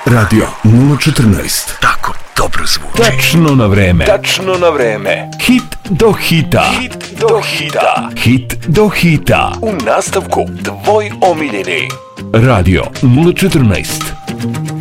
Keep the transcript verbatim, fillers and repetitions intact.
Radio nula četrnaest. Tako dobro zvuči. Tačno na vreme. Tačno na vreme. Hit do hita. Hit do hita. Hit do hita. U nastavku tvoj omiljeni. Radio nula četrnaest.